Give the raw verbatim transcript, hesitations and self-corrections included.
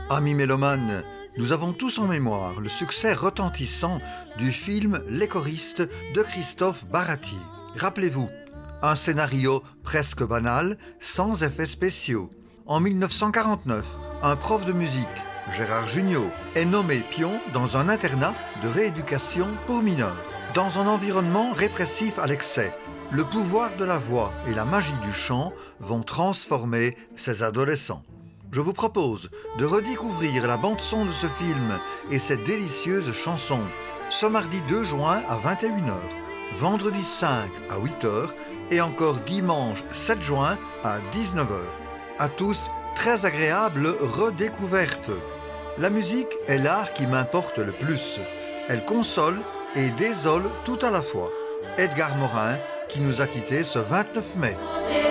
Amis mélomanes, nous avons tous en mémoire le succès retentissant du film Les choristes de Christophe Baratier. Rappelez-vous, un scénario presque banal, sans effets spéciaux. En mille neuf cent quarante-neuf, un prof de musique, Gérard Jugnot, est nommé pion dans un internat de rééducation pour mineurs. Dans un environnement répressif à l'excès, le pouvoir de la voix et la magie du chant vont transformer ces adolescents. Je vous propose de redécouvrir la bande-son de ce film et ses délicieuses chansons ce mardi deux juin à vingt et une heures, vendredi cinq à huit heures et encore dimanche sept juin à dix-neuf heures. À tous, très agréable redécouverte. La musique est l'art qui m'importe le plus. Elle console et désole tout à la fois. Edgar Morin, qui nous a quittés ce vingt-neuf mai.